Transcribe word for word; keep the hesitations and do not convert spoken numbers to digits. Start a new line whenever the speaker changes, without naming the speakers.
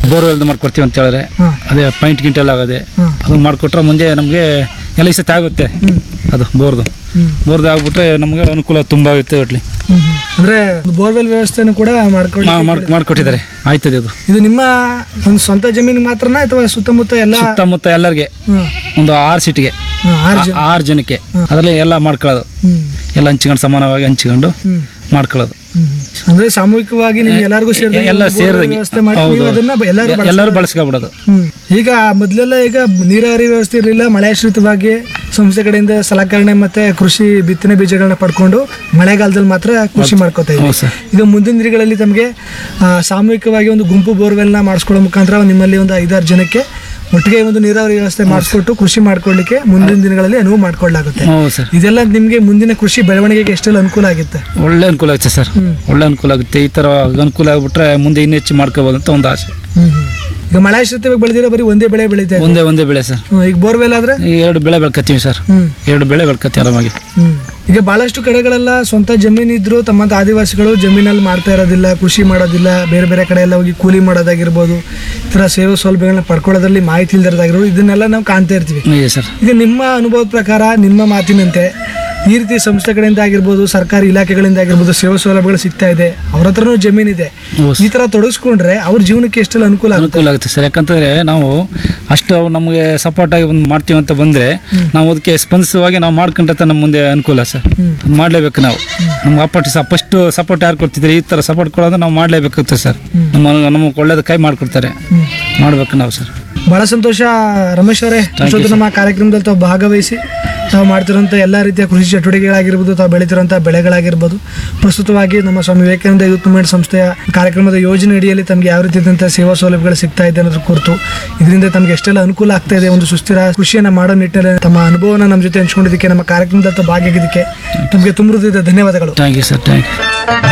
Borewell ಮಾಡ್ಕೊಡ್ತೀವಿ ಅಂತ ಹೇಳಿದ್ರೆ ಅದೇ ಪಾಯಿಂಟ್ ಗಿಂಟೆಲ್ಲ ಆಗದೆ ಅದು ಮಾಡಿಕೊಟ್ರೆ ಮುಂದೆ ನಮಗೆ ಎಲ್ಲ ಈ ಸತಿ ಆಗುತ್ತೆ. ಅದು ಬೋರ್ದು ಬೋರ್ದು ಆಗ್ಬಿಟ್ರೆ ನಮಗೆ ಅನುಕೂಲ ತುಂಬ ಆಗುತ್ತೆ ಒಟ್ಲಿ.
ಅಂದ್ರೆ ಬೋರ್ವೆಲ್ ವ್ಯವಸ್ಥೆನೂ ಕೂಡ ಮಾಡ್ಕೊಂಡು
ಮಾಡ್ಕೊಟ್ಟಿದ್ದಾರೆ. ಆಯ್ತದೆ ಅದು.
ಇದು ನಿಮ್ಮ ಒಂದು ಸ್ವಂತ ಜಮೀನು ಮಾತ್ರನಾ ಅಥವಾ ಸುತ್ತಮುತ್ತ ಎಲ್ಲ
ಸುತ್ತಮುತ್ತ ಎಲ್ಲರಿಗೆ ಒಂದು ಆರು ಸೀಟಿಗೆ ಆರು ಜನಕ್ಕೆ ಅದರಲ್ಲಿ ಎಲ್ಲ ಮಾಡ್ಕೊಳ್ಳೋದು, ಎಲ್ಲ ಹಂಚ್ಕೊಂಡು ಸಮಾನವಾಗಿ ಹಂಚ್ಕೊಂಡು ಮಾಡ್ಕೊಳ್ಳೋದು.
ಅಂದ್ರೆ ಸಾಮೂಹಿಕವಾಗಿ ನೀವು ಎಲ್ಲರಿಗೂ ಸೇರಿ
ಎಲ್ಲ ಸೇರಿದಂಗೆ
ವ್ಯವಸ್ಥೆ ಮಾಡಿ ನೀವು ಅದನ್ನ ಎಲ್ಲರೂ
ಎಲ್ಲರೂ ಬಳಸ್ಕೊಬಿಡೋದು.
ಈಗ ಮೊದಲೆಲ್ಲ ಈಗ ನೀರಾವರಿ ವ್ಯವಸ್ಥೆ ಇರಲಿಲ್ಲ, ಮಳೆಯಾಶ್ರಿತವಾಗಿ ಸಂಸ್ಥೆ ಕಡೆಯಿಂದ ಸಲಕರಣೆ ಮತ್ತೆ ಕೃಷಿ ಬಿತ್ತನೆ ಬೀಜಗಳನ್ನ ಪಡ್ಕೊಂಡು ಮಳೆಗಾಲದಲ್ಲಿ ಮಾತ್ರ ಕೃಷಿ ಮಾಡ್ಕೋತಾ ಇದ್ದೀವಿ. ಈಗ ಮುಂದಿನ ದಿನಗಳಲ್ಲಿ ತಮಗೆ ಸಾಮೂಹಿಕವಾಗಿ ಒಂದು ಗುಂಪು ಬೋರ್ವೆಲ್ನ ಮಾಡಿಸ್ಕೊಳ್ಳೋ ಮುಖಾಂತರ ನಿಮ್ಮಲ್ಲಿ ಒಂದು ಐದಾರು ಜನಕ್ಕೆ ಒಟ್ಟಿಗೆ ಒಂದು ನೀರಾವರಿ ವ್ಯವಸ್ಥೆ ಮಾಡಿಸ್ಕೊಟ್ಟು ಕೃಷಿ ಮಾಡ್ಕೊಳ್ಳಿಕ್ಕೆ ಮುಂದಿನ ದಿನಗಳಲ್ಲಿ ಅನುವು ಮಾಡ್ಕೊಳ್ಳಾಗುತ್ತೆ. ಇದೆಲ್ಲ ನಿಮ್ಗೆ ಮುಂದಿನ ಕೃಷಿ ಬೆಳವಣಿಗೆಗೆ ಎಷ್ಟೆಲ್ಲ ಅನುಕೂಲ ಆಗುತ್ತೆ?
ಒಳ್ಳೆ ಅನುಕೂಲ ಆಗುತ್ತೆ ಸರ್, ಒಳ್ಳೆ ಅನುಕೂಲ ಆಗುತ್ತೆ. ಈ ತರ ಅನುಕೂಲ ಆಗ್ಬಿಟ್ರೆ ಮುಂದೆ ಇನ್ನೂ ಹೆಚ್ಚು ಮಾಡ್ಕೋಬಹುದು ಅಂತ ಒಂದು ಆಸೆ.
ಈಗ ಮಳೆಯಾಶ್ರಿತವಾಗಿ ಬೆಳೆದಿರೋ ಬರೀ ಒಂದೇ ಬೆಳೆ ಬೆಳೀತಾ ಇದೆ?
ಒಂದೇ ಒಂದೇ ಬೆಳೆ ಸರ್.
ಈಗ ಬೋರ್ವೆಲ್ ಆದ್ರೆ
ಎರಡು ಬೆಳೆ ಬೆಳ್ಕತ್ತೀವಿ ಸರ್, ಎರಡು ಬೆಳೆ ಬೆಳ್ಕತ್ತೀವಿ ಆರಾಮಾಗಿ.
ಈಗ ಬಹಳಷ್ಟು ಕಡೆಗಳೆಲ್ಲ ಸ್ವಂತ ಜಮೀನು ಇದ್ರು ತಮ್ಮಂತ ಆದಿವಾಸಿಗಳು ಜಮೀನಲ್ಲಿ ಮಾಡ್ತಾ ಇರೋದಿಲ್ಲ, ಕೃಷಿ ಮಾಡೋದಿಲ್ಲ, ಬೇರೆ ಬೇರೆ ಕಡೆ ಎಲ್ಲ ಹೋಗಿ ಕೂಲಿ ಮಾಡೋದಾಗಿರ್ಬೋದು, ಈ ಥರ ಸೇವಾ ಸೌಲಭ್ಯಗಳನ್ನ ಪಡ್ಕೊಳ್ಳೋದ್ರಲ್ಲಿ ಮಾಹಿತಿ ಇಲ್ದಿರೋದಾಗಿರ್ಬೋದು, ಇದನ್ನೆಲ್ಲ ನಾವು ಕಾಣ್ತಾ ಇರ್ತೀವಿ. ಈಗ ನಿಮ್ಮ ಅನುಭವದ ಪ್ರಕಾರ, ನಿಮ್ಮ ಮಾತಿನಂತೆ ಈ ರೀತಿ ಸಂಸ್ಥೆ ಕಡೆಯಿಂದ ಆಗಿರ್ಬೋದು, ಸರ್ಕಾರಿ ಇಲಾಖೆಗಳಿಂದ ಆಗಿರ್ಬೋದು ಸೇವಾ ಸೌಲಭ್ಯಗಳು ಸಿಗ್ತಾ ಇದೆ, ಅವ್ರ ಹತ್ರನೂ ಜಮೀನಿದೆ, ಈ ತರ ತೊಡಗಿಸ್ಕೊಂಡ್ರೆ ಅವ್ರ ಜೀವನಕ್ಕೆ ಎಷ್ಟೆಲ್ಲ ಅನುಕೂಲ
ಅನುಕೂಲ ಆಗುತ್ತೆ ಸರ್. ಯಾಕಂತಂದ್ರೆ ನಾವು ಅಷ್ಟು ನಮಗೆ ಸಪೋರ್ಟ್ ಆಗಿ ಒಂದು ಮಾಡ್ತೀವಿ ಅಂತ ಬಂದ್ರೆ ನಾವು ಅದಕ್ಕೆ ಸ್ಪಂದಿಸುವಾಗಿ ನಾವು ಮಾಡ್ಕೊಂಡ್ರೆ ನಮ್ಮ ಮುಂದೆ ಅನುಕೂಲ ಸರ್. ಮಾಡ್ಲೇಬೇಕು ನಾವು. ನಮ್ಗೆ ಅಪ್ಪಟ್ಟು ಫಸ್ಟ್ ಸಪೋರ್ಟ್ ಯಾರು ಕೊಡ್ತಿದ್ರೆ ಈ ತರ ಸಪೋರ್ಟ್ ಕೊಡೋದು ನಾವು ಮಾಡ್ಲೇಬೇಕಾಗುತ್ತೆ ಸರ್. ನಮ್ಮ ನಮಗೆ ಒಳ್ಳೇದು ಕೈ ಮಾಡ್ಕೊಡ್ತಾರೆ, ಮಾಡ್ಬೇಕು ನಾವು ಸರ್.
ಬಹಳ ಸಂತೋಷ ರಮೇಶ್ ಅವರೇ, ನಮ್ಮ ಕಾರ್ಯಕ್ರಮದಲ್ಲಿ ತಾವು ಭಾಗವಹಿಸಿ ತಾವು ಮಾಡ್ತಿರೋಂಥ ಎಲ್ಲ ರೀತಿಯ ಕೃಷಿ ಚಟುವಟಿಕೆಗಳಾಗಿರ್ಬೋದು, ತಾವು ಬೆಳೀತಿರೋಂಥ ಬೆಳೆಗಳಾಗಿರ್ಬೋದು, ಪ್ರಸ್ತುತವಾಗಿ ನಮ್ಮ ಸ್ವಾಮಿ ವಿವೇಕಾನಂದ ಯೂತ್ ಮೂವ್ಮೆಂಟ್ ಸಂಸ್ಥೆಯ ಕಾರ್ಯಕ್ರಮದ ಯೋಜನೆ ಅಡಿಯಲ್ಲಿ ತಮಗೆ ಯಾವ ರೀತಿಯಾದಂಥ ಸೇವಾ ಸೌಲಭ್ಯಗಳು ಸಿಗ್ತಾ ಇದೆ ಅನ್ನೋದ್ರ ಕುರಿತು, ಇದರಿಂದ ತಮಗೆ ಎಷ್ಟೆಲ್ಲ ಅನುಕೂಲ ಆಗ್ತಾ ಇದೆ, ಒಂದು ಸುಸ್ಥಿರ ಕೃಷಿಯನ್ನು ಮಾಡೋ ನಿಟ್ಟಿನಲ್ಲಿ ತಮ್ಮ ಅನುಭವನ ನಮ್ಮ ಜೊತೆ ಹಂಚ್ಕೊಂಡಿದ್ದಕ್ಕೆ, ನಮ್ಮ ಕಾರ್ಯಕ್ರಮದ ಭಾಗಿಯಾಗಿದ್ದಕ್ಕೆ ತಮಗೆ ತುಂಬ ಹೃದಯದ ಧನ್ಯವಾದಗಳು.
Thank you sir, thank you.